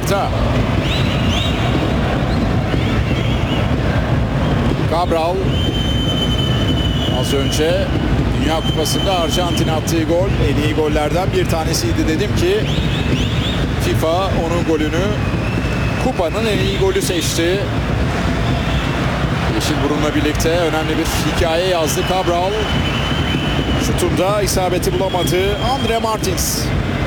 Arda. Cabral. Az önce Dünya Kupası'nda Arjantin attığı gol en iyi gollerden bir tanesiydi. Dedim ki FIFA onun golünü kupanın en iyi golü seçti. Yeşilburun'la birlikte önemli bir hikaye yazdı Cabral. Şutunda isabeti bulamadı Andre Martins.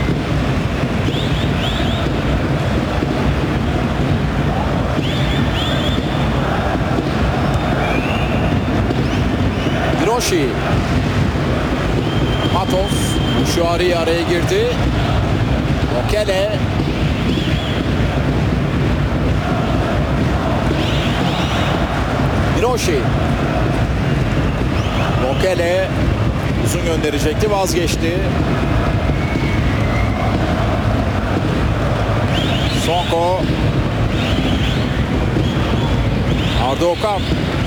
Hiroshi. Matos. Şuari araya girdi. Okele. Hiroshi. Okele. Uzun gönderecekti, vazgeçti. Sonko. Arda Okan.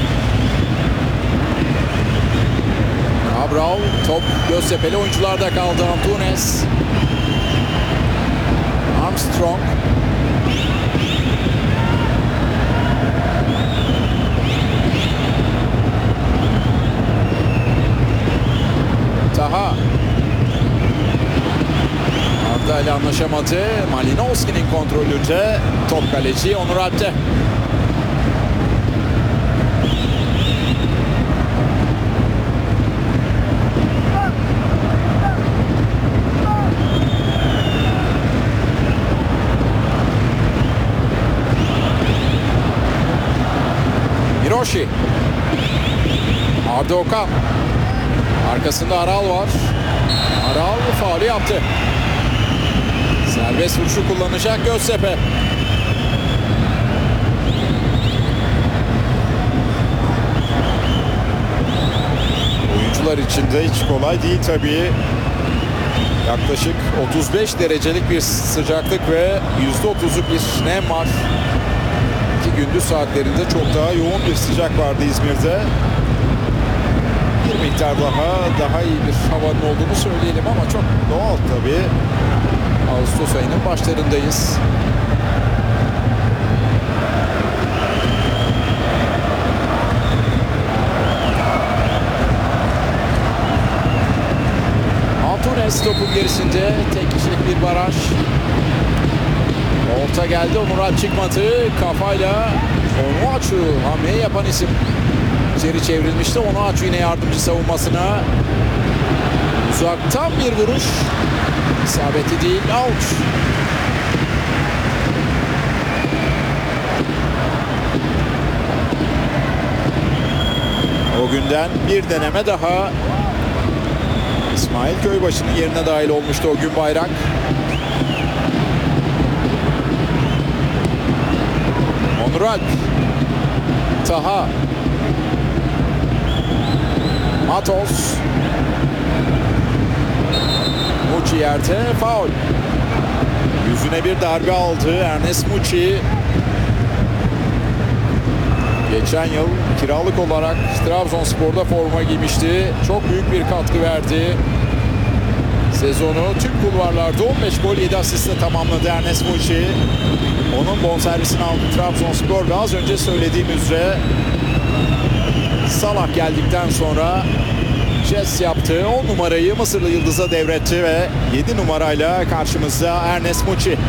Cabral, top Göztepe'li oyuncularda kaldı. Antunes. Armstrong. Taha. Arda ile anlaşamadı. Malinowski'nin kontrolünde. Top kaleci Onur Alp'te. Hiroshi. Arda Okan. Arkasında Aral var. Aral faulü yaptı. Serbest vuruşu kullanacak Göztepe. Oyuncular için de hiç kolay değil tabii. Yaklaşık 35 derecelik bir sıcaklık ve %30'luk bir nem var. Ki gündüz saatlerinde çok daha yoğun bir sıcak vardı İzmir'de. Bir miktar daha iyi bir havanın olduğunu söyleyelim ama çok doğal tabii. Ağustos ayının başlarındayız. Antunes topun gerisinde tek kişilik bir baraj. Orta geldi, Onur Alp çıkmadı. Kafayla Onuachu hamleyi yapan isim. İçeri çevrilmişti. Onuachu yine yardımcı savunmasına. Uzaktan bir vuruş. İsabeti değil, out. O günden bir deneme daha. İsmail Köybaşı'nın yerine dahil olmuştu o gün Bayrak. Onur Alp. Taha. Matos. Muçi yerde, faul. Yüzüne bir darbe aldı Ernest Muçi. Geçen yıl kiralık olarak Trabzonspor'da forma giymişti. Çok büyük bir katkı verdi. Sezonu tüm kulvarlarda 15 gol 7 asistle tamamladı Ernest Muçi. Onun bonservisini aldı Trabzonspor ve az önce söylediğim üzere Salah geldikten sonra jest yaptı. 10 numarayı Mısırlı Yıldız'a devretti ve 7 numarayla karşımızda Ernest Muçi.